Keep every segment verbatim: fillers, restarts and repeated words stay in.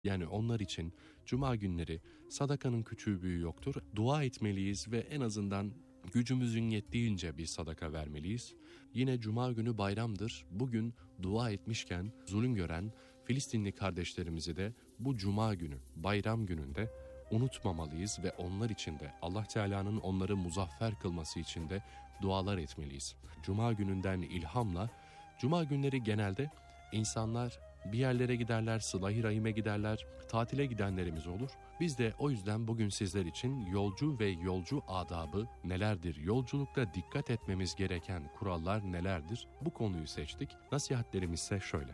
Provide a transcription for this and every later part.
Yani onlar için cuma günleri sadakanın küçüğü büyüğü yoktur. Dua etmeliyiz ve en azından gücümüzün yettiğince bir sadaka vermeliyiz. Yine cuma günü bayramdır. Bugün dua etmişken zulüm gören Filistinli kardeşlerimizi de bu cuma günü, bayram gününde unutmamalıyız ve onlar için de Allah Teala'nın onları muzaffer kılması için de dualar etmeliyiz. Cuma gününden ilhamla, cuma günleri genelde insanlar bir yerlere giderler, sıla-i rahime giderler, tatile gidenlerimiz olur. Biz de o yüzden bugün sizler için yolcu ve yolcu adabı nelerdir, yolculukta dikkat etmemiz gereken kurallar nelerdir, bu konuyu seçtik. Nasihatlerimiz ise şöyle.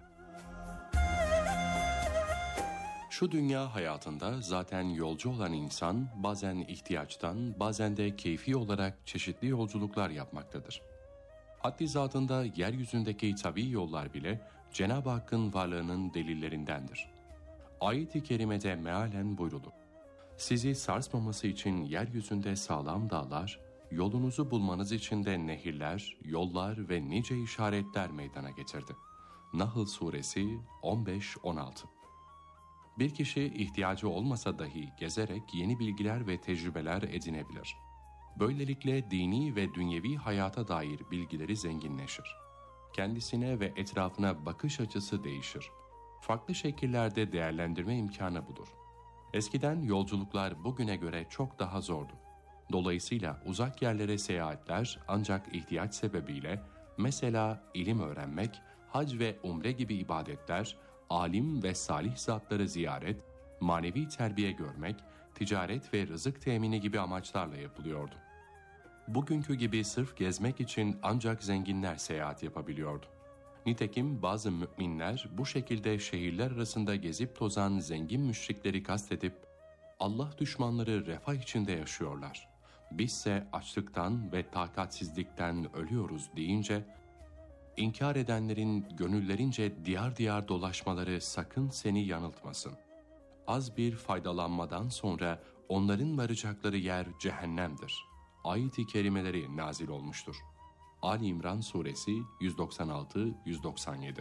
Şu dünya hayatında zaten yolcu olan insan bazen ihtiyaçtan, bazen de keyfi olarak çeşitli yolculuklar yapmaktadır. Haddi zatında yeryüzündeki tabii yollar bile Cenab-ı Hakk'ın varlığının delillerindendir. Ayet-i kerimede mealen buyrulur. Sizi sarsmaması için yeryüzünde sağlam dağlar, yolunuzu bulmanız için de nehirler, yollar ve nice işaretler meydana getirdi. Nahl Suresi on beş on altı. Bir kişi ihtiyacı olmasa dahi gezerek yeni bilgiler ve tecrübeler edinebilir. Böylelikle dini ve dünyevi hayata dair bilgileri zenginleşir. Kendisine ve etrafına bakış açısı değişir. Farklı şekillerde değerlendirme imkanı bulur. Eskiden yolculuklar bugüne göre çok daha zordu. Dolayısıyla uzak yerlere seyahatler ancak ihtiyaç sebebiyle, mesela ilim öğrenmek, hac ve umre gibi ibadetler, alim ve salih zatları ziyaret, manevi terbiye görmek, ticaret ve rızık temini gibi amaçlarla yapılıyordu. Bugünkü gibi sırf gezmek için ancak zenginler seyahat yapabiliyordu. Nitekim bazı müminler bu şekilde şehirler arasında gezip tozan zengin müşrikleri kastedip Allah düşmanları refah içinde yaşıyorlar, bizse açlıktan ve takatsizlikten ölüyoruz deyince, İnkar edenlerin gönüllerince diyar diyar dolaşmaları sakın seni yanıltmasın. Az bir faydalanmadan sonra onların varacakları yer cehennemdir. Ayet-i kerimeleri nazil olmuştur. Ali İmran Suresi yüz doksan altı yüz doksan yedi.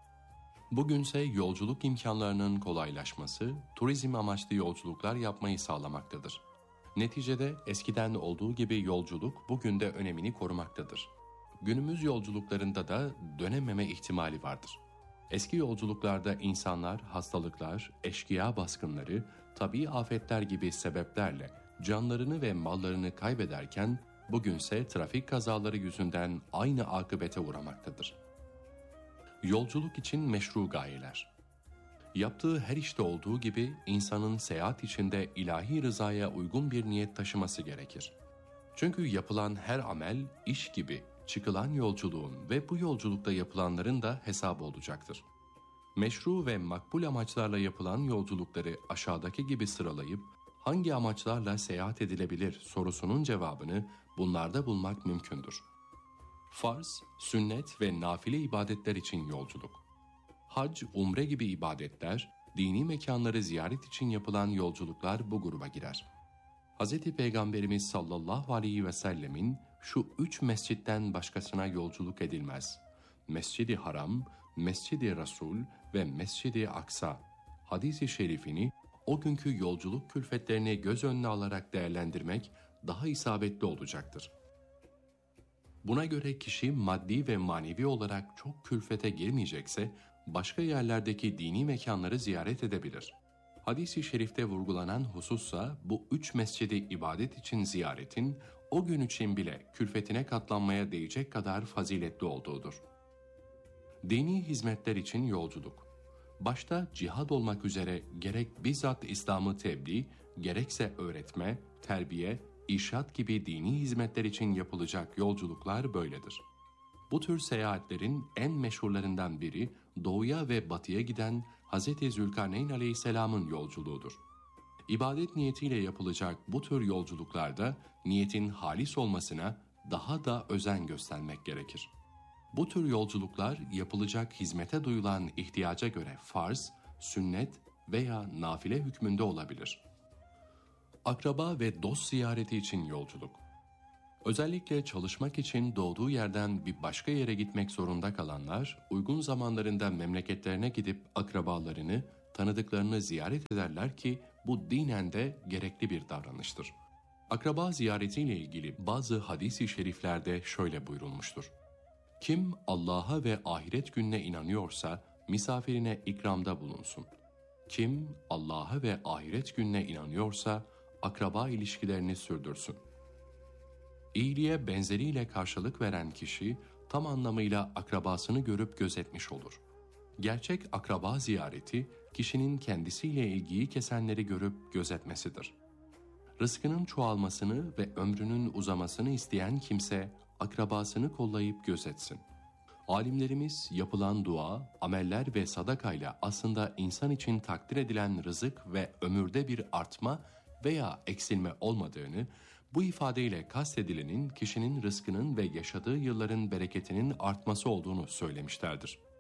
Bugünse yolculuk imkanlarının kolaylaşması, turizm amaçlı yolculuklar yapmayı sağlamaktadır. Neticede eskiden olduğu gibi yolculuk bugün de önemini korumaktadır. Günümüz yolculuklarında da dönememe ihtimali vardır. Eski yolculuklarda insanlar hastalıklar, eşkıya baskınları, tabii afetler gibi sebeplerle canlarını ve mallarını kaybederken bugünse trafik kazaları yüzünden aynı akıbete uğramaktadır. Yolculuk için meşru gayeler. Yaptığı her işte olduğu gibi insanın seyahat içinde ilahi rızaya uygun bir niyet taşıması gerekir. Çünkü yapılan her amel iş gibi çıkılan yolculuğun ve bu yolculukta yapılanların da hesabı olacaktır. Meşru ve makbul amaçlarla yapılan yolculukları aşağıdaki gibi sıralayıp hangi amaçlarla seyahat edilebilir sorusunun cevabını bunlarda bulmak mümkündür. Farz, sünnet ve nafile ibadetler için yolculuk. Hac, umre gibi ibadetler, dini mekanları ziyaret için yapılan yolculuklar bu gruba girer. Hz. Peygamberimiz sallallahu aleyhi ve sellemin şu üç mescitten başkasına yolculuk edilmez. Mescid-i Haram, Mescid-i Resul ve Mescid-i Aksa hadis-i şerifini o günkü yolculuk külfetlerini göz önüne alarak değerlendirmek daha isabetli olacaktır. Buna göre kişi maddi ve manevi olarak çok külfete girmeyecekse başka yerlerdeki dini mekanları ziyaret edebilir. Hadis-i şerifte vurgulanan husussa bu üç mescidi ibadet için ziyaretin o gün için bile külfetine katlanmaya değecek kadar faziletli olduğudur. Dini hizmetler için yolculuk. Başta cihad olmak üzere gerek bizzat İslam'ı tebliğ, gerekse öğretme, terbiye, irşad gibi dini hizmetler için yapılacak yolculuklar böyledir. Bu tür seyahatlerin en meşhurlarından biri doğuya ve batıya giden Hz. Zülkarneyn Aleyhisselam'ın yolculuğudur. İbadet niyetiyle yapılacak bu tür yolculuklarda niyetin halis olmasına daha da özen göstermek gerekir. Bu tür yolculuklar yapılacak hizmete duyulan ihtiyaca göre farz, sünnet veya nafile hükmünde olabilir. Akraba ve dost ziyareti için yolculuk. Özellikle çalışmak için doğduğu yerden bir başka yere gitmek zorunda kalanlar, uygun zamanlarında memleketlerine gidip akrabalarını, tanıdıklarını ziyaret ederler ki bu dinen de gerekli bir davranıştır. Akraba ziyaretiyle ilgili bazı hadis-i şeriflerde şöyle buyurulmuştur. Kim Allah'a ve ahiret gününe inanıyorsa misafirine ikramda bulunsun. Kim Allah'a ve ahiret gününe inanıyorsa akraba ilişkilerini sürdürsün. İyiliğe benzeriyle karşılık veren kişi tam anlamıyla akrabasını görüp gözetmiş olur. Gerçek akraba ziyareti kişinin kendisiyle ilgiyi kesenleri görüp gözetmesidir. Rızkının çoğalmasını ve ömrünün uzamasını isteyen kimse akrabasını kollayıp gözetsin. Alimlerimiz yapılan dua, ameller ve sadakayla aslında insan için takdir edilen rızık ve ömürde bir artma veya eksilme olmadığını, bu ifadeyle kastedilenin kişinin rızkının ve yaşadığı yılların bereketinin artması olduğunu söylemişlerdir.